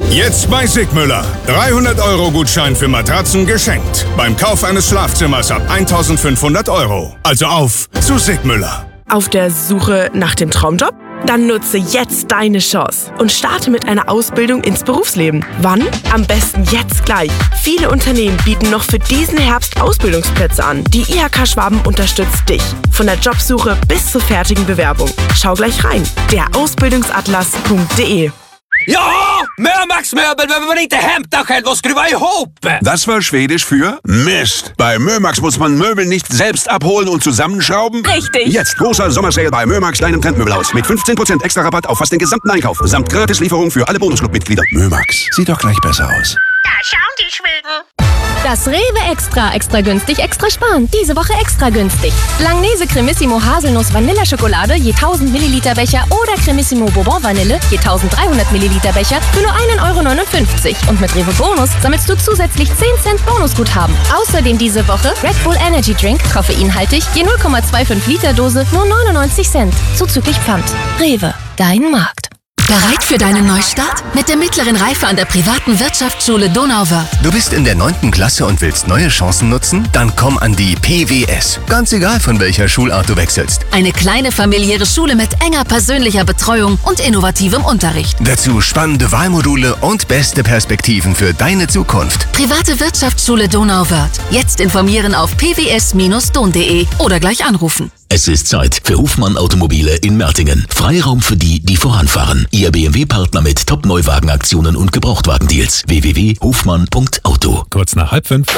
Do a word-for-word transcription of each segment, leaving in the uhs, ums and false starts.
Jetzt bei Sigmüller. dreihundert Euro Gutschein für Matratzen geschenkt. Beim Kauf eines Schlafzimmers ab eintausendfünfhundert Euro. Also auf zu Sigmüller. Auf der Suche nach dem Traumjob? Dann nutze jetzt deine Chance und starte mit einer Ausbildung ins Berufsleben. Wann? Am besten jetzt gleich. Viele Unternehmen bieten noch für diesen Herbst Ausbildungsplätze an. Die I H K Schwaben unterstützt dich. Von der Jobsuche bis zur fertigen Bewerbung. Schau gleich rein. der ausbildungsatlas punkt de. Ja, Mömax-Möbel, wenn man inte hämtar själv och skruva ihop. Das war Schwedisch für Mist. Bei Mömax muss man Möbel nicht selbst abholen und zusammenschrauben. Richtig. Jetzt großer Sommersale bei Mömax, deinem Trendmöbelhaus. Mit fünfzehn Prozent extra Rabatt auf fast den gesamten Einkauf. Samt Gratislieferung für alle Bonusclub-Mitglieder. Mömax, sieht doch gleich besser aus. Da schauen die Schweden. Das Rewe Extra. Extra günstig, extra sparen. Diese Woche extra günstig. Langnese Cremissimo Haselnuss Vanilleschokolade je tausend Milliliter Becher oder Cremissimo Bourbon Vanille je dreizehnhundert Milliliter Becher für nur ein Euro neunundfünfzig. Und mit Rewe Bonus sammelst du zusätzlich zehn Cent Bonusguthaben. Außerdem diese Woche Red Bull Energy Drink, koffeinhaltig, je null Komma fünfundzwanzig Liter Dose, nur neunundneunzig Cent. Zuzüglich Pfand. Rewe, dein Markt. Bereit für deinen Neustart? Mit der mittleren Reife an der privaten Wirtschaftsschule Donauwörth. Du bist in der neunten Klasse und willst neue Chancen nutzen? Dann komm an die P W S. Ganz egal, von welcher Schulart du wechselst. Eine kleine familiäre Schule mit enger persönlicher Betreuung und innovativem Unterricht. Dazu spannende Wahlmodule und beste Perspektiven für deine Zukunft. Private Wirtschaftsschule Donauwörth. Jetzt informieren auf p w s Bindestrich don punkt de oder gleich anrufen. Es ist Zeit für Hofmann Automobile in Mertingen. Freiraum für die, die voranfahren. Ihr B M W-Partner mit Top-Neuwagenaktionen und Gebrauchtwagendeals. w w w punkt hofmann punkt auto. Kurz nach halb fünf.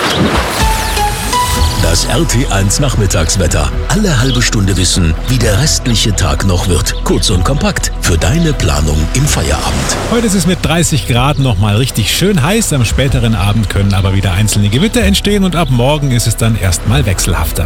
Das R T eins Nachmittagswetter. Alle halbe Stunde wissen, wie der restliche Tag noch wird. Kurz und kompakt für deine Planung im Feierabend. Heute ist es mit dreißig Grad nochmal richtig schön heiß. Am späteren Abend können aber wieder einzelne Gewitter entstehen und ab morgen ist es dann erstmal wechselhafter.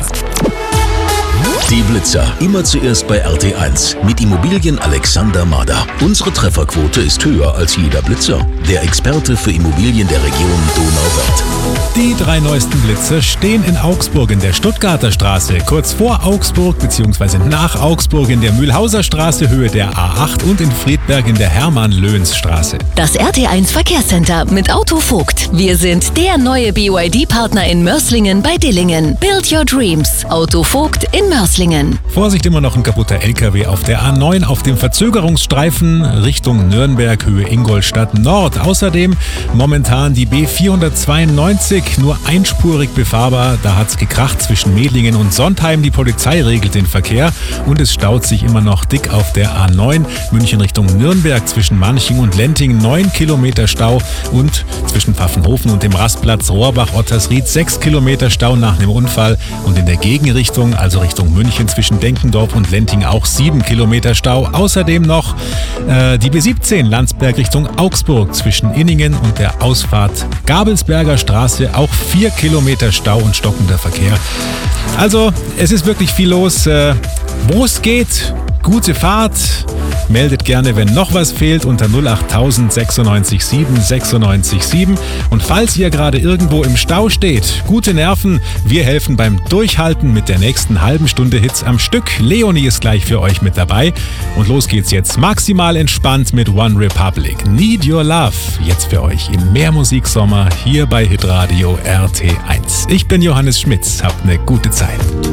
Die Blitzer. Immer zuerst bei R T eins. Mit Immobilien Alexander Mader. Unsere Trefferquote ist höher als jeder Blitzer. Der Experte für Immobilien der Region Donauwörth. Die drei neuesten Blitzer stehen in Augsburg in der Stuttgarter Straße, kurz vor Augsburg bzw. nach Augsburg in der Mühlhauser Straße, Höhe der A acht und in Friedberg in der Hermann-Löhns-Straße. Das R T eins Verkehrscenter mit Auto Vogt. Wir sind der neue B Y D-Partner in Mörslingen bei Dillingen. Build your dreams. Auto Vogt in Mörslingen. Vorsicht, immer noch ein kaputter L K W auf der A neun auf dem Verzögerungsstreifen Richtung Nürnberg, Höhe Ingolstadt Nord. Außerdem momentan die B vierhundertzweiundneunzig, nur einspurig befahrbar. Da hat's gekracht zwischen Medlingen und Sontheim. Die Polizei regelt den Verkehr und es staut sich immer noch dick auf der A neun München Richtung Nürnberg zwischen Manching und Lenting. neun Kilometer Stau und zwischen Pfaffenhofen und dem Rastplatz Rohrbach-Ottersried sechs Kilometer Stau nach einem Unfall und in der Gegenrichtung, also Richtung München zwischen Denkendorf und Lenting auch sieben Kilometer Stau. Außerdem noch äh, die B siebzehn Landsberg Richtung Augsburg zwischen Inningen und der Ausfahrt Gabelsberger Straße auch vier Kilometer Stau und stockender Verkehr. Also es ist wirklich viel los. Äh, wo es geht, gute Fahrt. Meldet gerne, wenn noch was fehlt, unter null acht null null sechs sieben sechs neun sieben. Und falls ihr gerade irgendwo im Stau steht, gute Nerven. Wir helfen beim Durchhalten mit der nächsten halben Stunde Hits am Stück. Leonie ist gleich für euch mit dabei. Und los geht's jetzt maximal entspannt mit One Republic. Need Your Love. Jetzt für euch im Mehrmusiksommer hier bei Hitradio R T eins. Ich bin Johannes Schmitz. Habt eine gute Zeit.